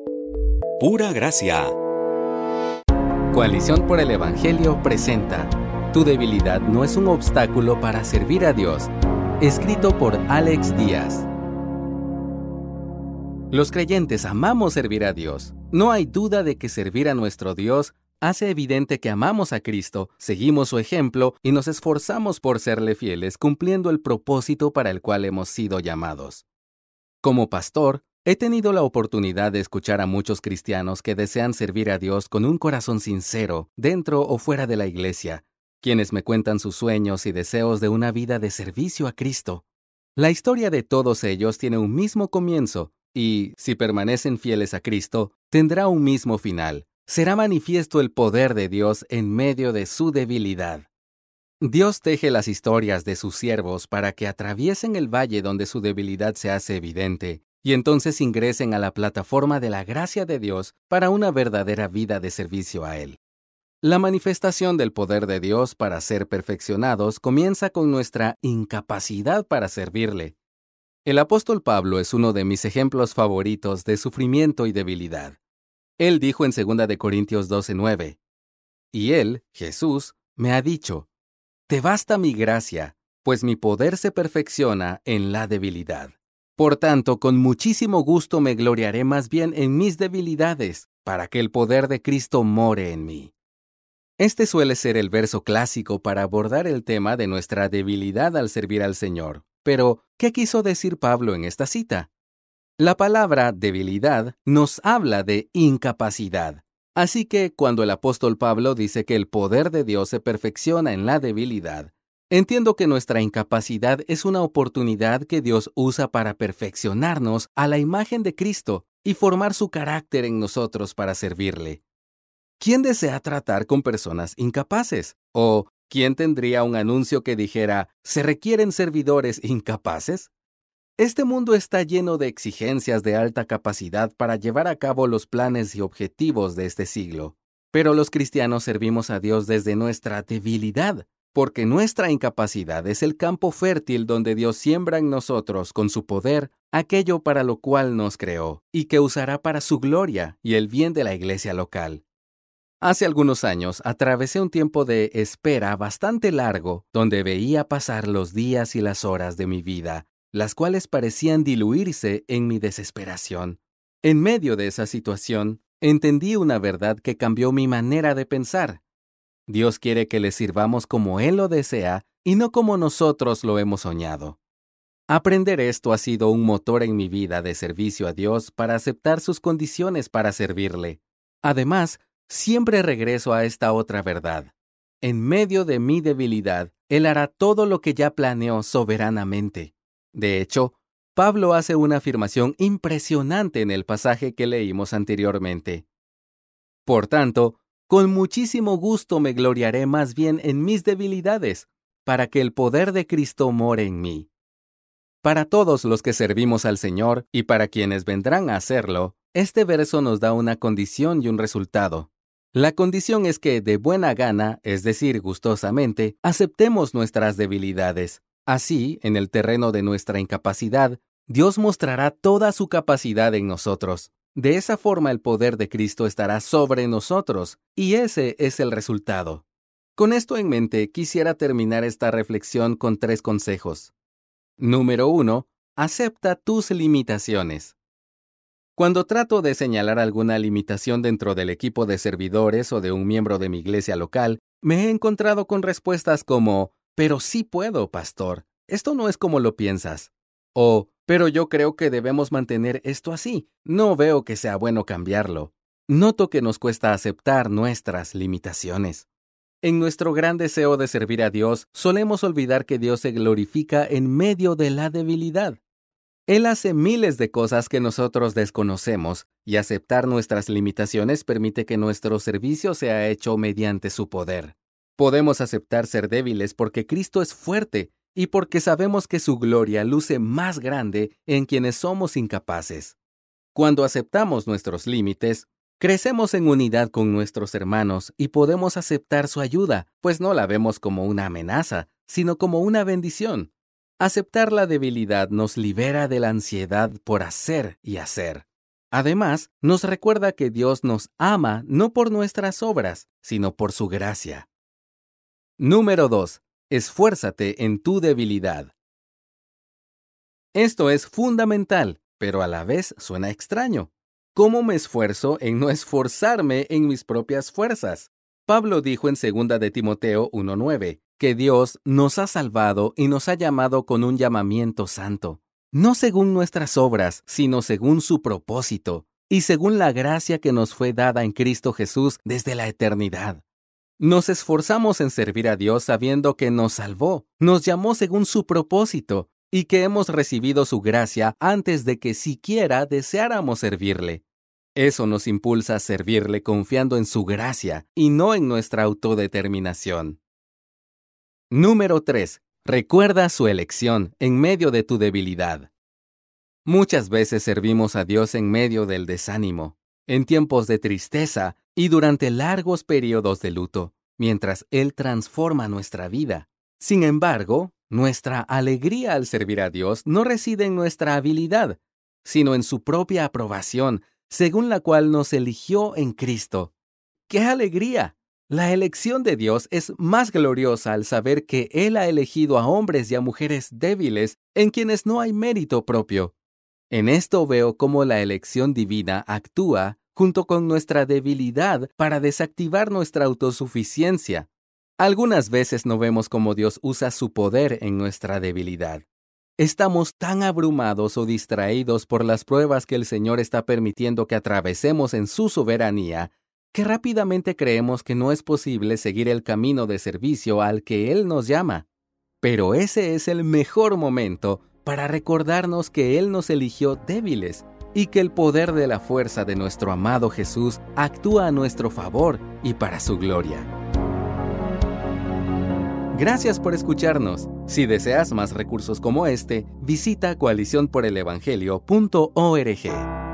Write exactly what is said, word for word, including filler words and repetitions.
Pura gracia. Coalición por el Evangelio presenta Tu debilidad no es un obstáculo para servir a Dios. Escrito por Alex Díaz. Los creyentes amamos servir a Dios. No hay duda de que servir a nuestro Dios hace evidente que amamos a Cristo, seguimos su ejemplo y nos esforzamos por serle fieles cumpliendo el propósito para el cual hemos sido llamados. Como pastor, he tenido la oportunidad de escuchar a muchos cristianos que desean servir a Dios con un corazón sincero, dentro o fuera de la iglesia, quienes me cuentan sus sueños y deseos de una vida de servicio a Cristo. La historia de todos ellos tiene un mismo comienzo y, si permanecen fieles a Cristo, tendrá un mismo final. Será manifiesto el poder de Dios en medio de su debilidad. Dios teje las historias de sus siervos para que atraviesen el valle donde su debilidad se hace evidente y entonces ingresen a la plataforma de la gracia de Dios para una verdadera vida de servicio a Él. La manifestación del poder de Dios para ser perfeccionados comienza con nuestra incapacidad para servirle. El apóstol Pablo es uno de mis ejemplos favoritos de sufrimiento y debilidad. Él dijo en segunda de Corintios doce nueve, y Él, Jesús, me ha dicho, «Te basta mi gracia, pues mi poder se perfecciona en la debilidad. Por tanto, con muchísimo gusto me gloriaré más bien en mis debilidades, para que el poder de Cristo more en mí». Este suele ser el verso clásico para abordar el tema de nuestra debilidad al servir al Señor. Pero, ¿qué quiso decir Pablo en esta cita? La palabra debilidad nos habla de incapacidad. Así que, cuando el apóstol Pablo dice que el poder de Dios se perfecciona en la debilidad, entiendo que nuestra incapacidad es una oportunidad que Dios usa para perfeccionarnos a la imagen de Cristo y formar su carácter en nosotros para servirle. ¿Quién desea tratar con personas incapaces? ¿O quién tendría un anuncio que dijera, ¿se requieren servidores incapaces? Este mundo está lleno de exigencias de alta capacidad para llevar a cabo los planes y objetivos de este siglo. Pero los cristianos servimos a Dios desde nuestra debilidad, porque nuestra incapacidad es el campo fértil donde Dios siembra en nosotros con su poder aquello para lo cual nos creó y que usará para su gloria y el bien de la iglesia local. Hace algunos años atravesé un tiempo de espera bastante largo donde veía pasar los días y las horas de mi vida, las cuales parecían diluirse en mi desesperación. En medio de esa situación, entendí una verdad que cambió mi manera de pensar. Dios quiere que le sirvamos como Él lo desea y no como nosotros lo hemos soñado. Aprender esto ha sido un motor en mi vida de servicio a Dios para aceptar sus condiciones para servirle. Además, siempre regreso a esta otra verdad. En medio de mi debilidad, Él hará todo lo que ya planeó soberanamente. De hecho, Pablo hace una afirmación impresionante en el pasaje que leímos anteriormente. Por tanto, con muchísimo gusto me gloriaré más bien en mis debilidades, para que el poder de Cristo more en mí. Para todos los que servimos al Señor y para quienes vendrán a hacerlo, este verso nos da una condición y un resultado. La condición es que de buena gana, es decir, gustosamente, aceptemos nuestras debilidades. Así, en el terreno de nuestra incapacidad, Dios mostrará toda su capacidad en nosotros. De esa forma el poder de Cristo estará sobre nosotros, y ese es el resultado. Con esto en mente, quisiera terminar esta reflexión con tres consejos. Número uno, acepta tus limitaciones. Cuando trato de señalar alguna limitación dentro del equipo de servidores o de un miembro de mi iglesia local, me he encontrado con respuestas como, «Pero sí puedo, pastor. Esto no es como lo piensas». O, «Pero yo creo que debemos mantener esto así. No veo que sea bueno cambiarlo». Noto que nos cuesta aceptar nuestras limitaciones. En nuestro gran deseo de servir a Dios, solemos olvidar que Dios se glorifica en medio de la debilidad. Él hace miles de cosas que nosotros desconocemos, y aceptar nuestras limitaciones permite que nuestro servicio sea hecho mediante su poder. Podemos aceptar ser débiles porque Cristo es fuerte y porque sabemos que su gloria luce más grande en quienes somos incapaces. Cuando aceptamos nuestros límites, crecemos en unidad con nuestros hermanos y podemos aceptar su ayuda, pues no la vemos como una amenaza, sino como una bendición. Aceptar la debilidad nos libera de la ansiedad por hacer y hacer. Además, nos recuerda que Dios nos ama no por nuestras obras, sino por su gracia. Número dos. Esfuérzate en tu debilidad. Esto es fundamental, pero a la vez suena extraño. ¿Cómo me esfuerzo en no esforzarme en mis propias fuerzas? Pablo dijo en segunda de Timoteo uno nueve que Dios nos ha salvado y nos ha llamado con un llamamiento santo, no según nuestras obras, sino según su propósito, y según la gracia que nos fue dada en Cristo Jesús desde la eternidad. Nos esforzamos en servir a Dios sabiendo que nos salvó, nos llamó según su propósito, y que hemos recibido su gracia antes de que siquiera deseáramos servirle. Eso nos impulsa a servirle confiando en su gracia y no en nuestra autodeterminación. Número tres. Recuerda su elección en medio de tu debilidad. Muchas veces servimos a Dios en medio del desánimo, en tiempos de tristeza y durante largos periodos de luto, mientras Él transforma nuestra vida. Sin embargo, nuestra alegría al servir a Dios no reside en nuestra habilidad, sino en su propia aprobación, según la cual nos eligió en Cristo. ¡Qué alegría! La elección de Dios es más gloriosa al saber que Él ha elegido a hombres y a mujeres débiles en quienes no hay mérito propio. En esto veo cómo la elección divina actúa junto con nuestra debilidad para desactivar nuestra autosuficiencia. Algunas veces no vemos cómo Dios usa su poder en nuestra debilidad. Estamos tan abrumados o distraídos por las pruebas que el Señor está permitiendo que atravesemos en su soberanía, que rápidamente creemos que no es posible seguir el camino de servicio al que Él nos llama. Pero ese es el mejor momento para recordarnos que Él nos eligió débiles y que el poder de la fuerza de nuestro amado Jesús actúa a nuestro favor y para su gloria. Gracias por escucharnos. Si deseas más recursos como este, visita coalición por el evangelio punto org.